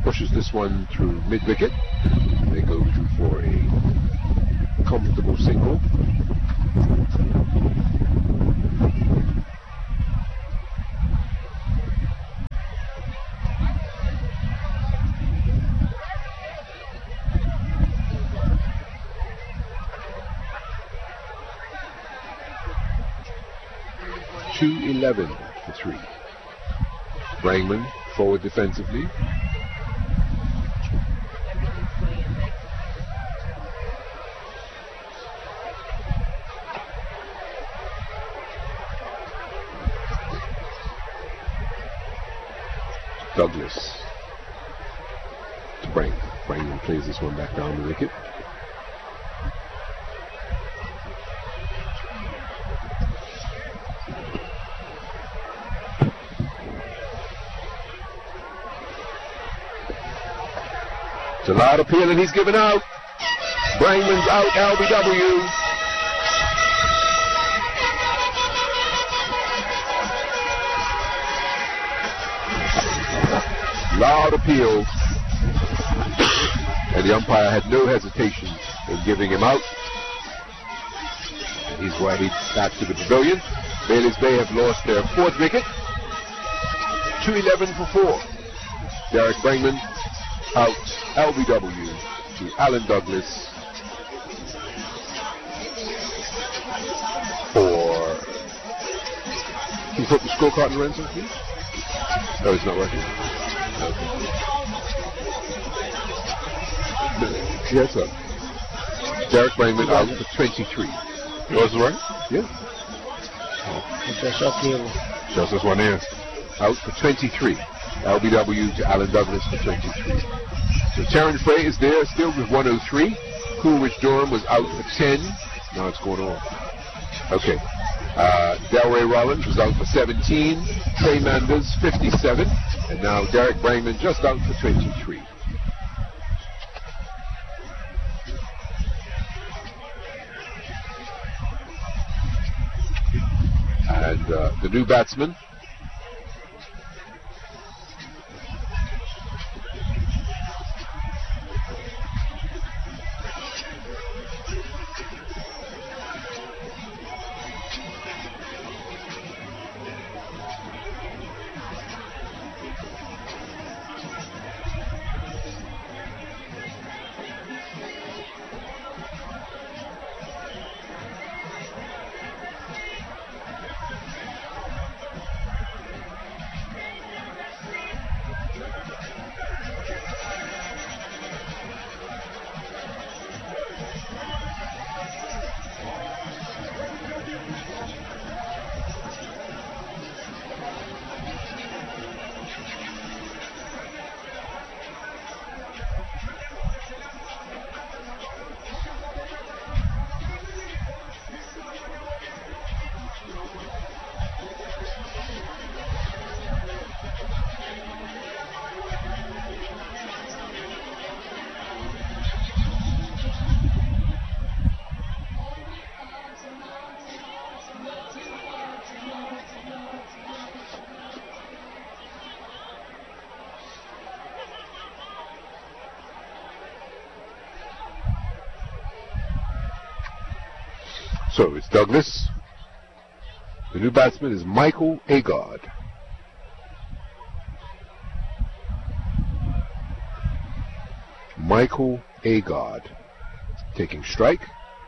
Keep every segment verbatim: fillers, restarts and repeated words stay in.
pushes this one through mid-wicket. They go for a comfortable single. two eleven for three. Brangman forward defensively. Douglas to Brangman. Brangman plays this one back down the wicket. It's a loud appeal and he's given out. Brangman's out, L B W. Loud appeal. And the umpire had no hesitation in giving him out. And he's waded back to the pavilion. Bailey's Bay have lost their fourth wicket. two eleven for four. Derek Brangman out, L B W to Alan Douglas for... Can you put the scorecard in, Lorenzo, please? Oh, it's not working. Okay. Yes, sir. Derek Brangman out for twenty-three. Yours right? Yeah. Just this one here. Out for twenty-three. L B W to Alan Douglas for twenty-three. So Terence Frey is there still with one oh three. Coolidge Durham was out for ten. Now it's going on. Okay. Uh, Delray Rollins was out for seventeen. Trey Manders fifty-seven. And now Derek Brangman just out for twenty-three. And uh, the new batsman, so it's Douglas. The new batsman is Michael Agard. Michael Agard taking strike.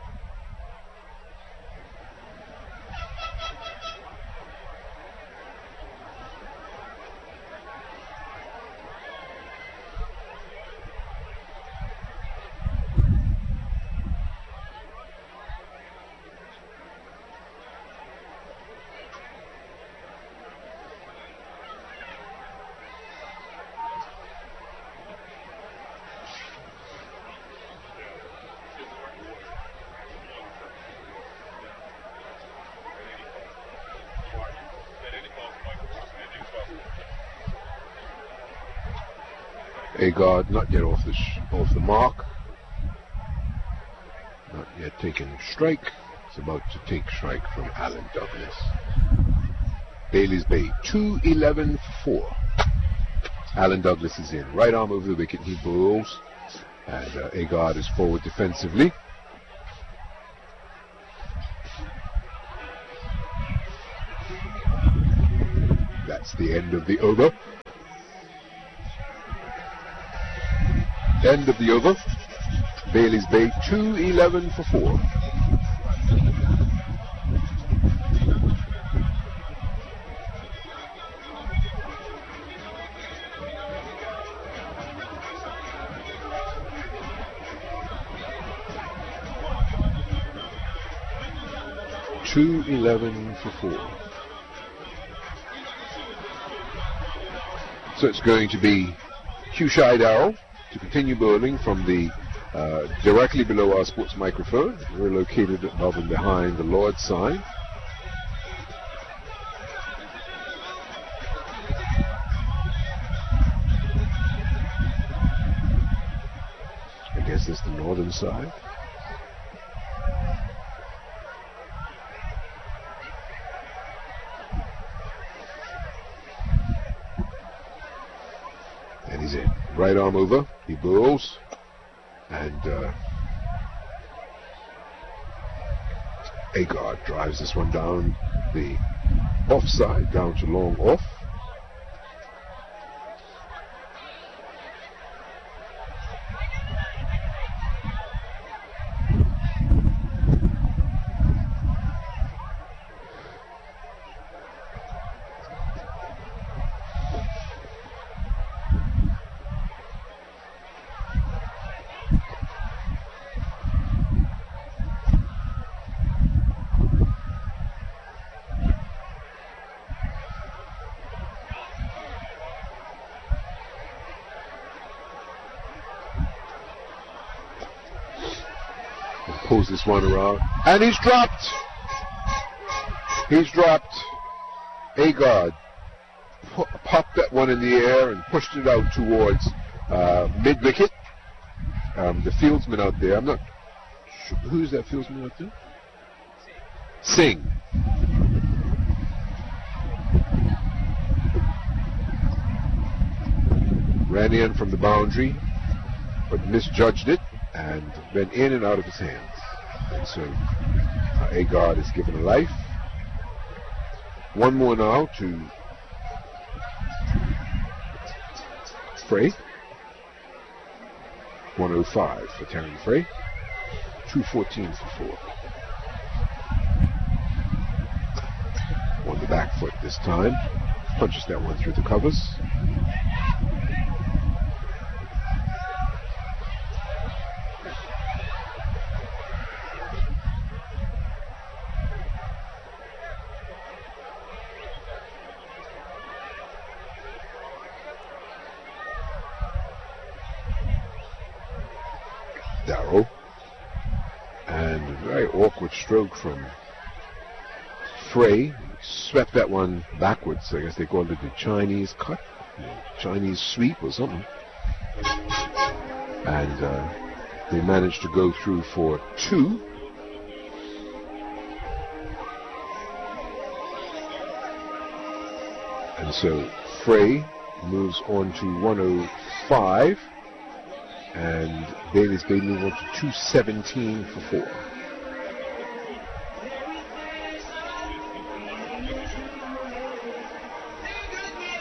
Agard not yet off the sh off the mark. Not yet taking strike. It's about to take strike from Alan Douglas. Bailey's Bay two eleven four. Alan Douglas is in. Right arm over the wicket, he bowls. And uh, Agard is forward defensively. That's the end of the over. End of the over. Bailey's Bay two eleven for four. two eleven for four. So it's going to be Hugh Scheidel to continue bowling from the uh, directly below our sports microphone. We're located above and behind the Lord sign. I guess that's the northern side. He's in. Right arm over. He bowls. And uh, Agard drives this one down the offside, down to long off. Pulls this one around, and he's dropped. He's dropped. Agard popped that one in the air and pushed it out towards uh, mid-wicket. Um, the fieldsman out there, I'm not sure, who's that fieldsman out there? Singh. Ran in from the boundary, but misjudged it and went in and out of his hands. And so uh, Agard is given a life. One more now to Frey. one oh five for Terry Frey. two fourteen for four. On the back foot this time. Punches that one through the covers. Darrow, and a very awkward stroke from Frey. He swept that one backwards. I guess they called it the Chinese cut, Chinese sweep or something. And uh, they managed to go through for two. And so Frey moves on to one oh five. And Bailey's Bay move on to two seventeen for four.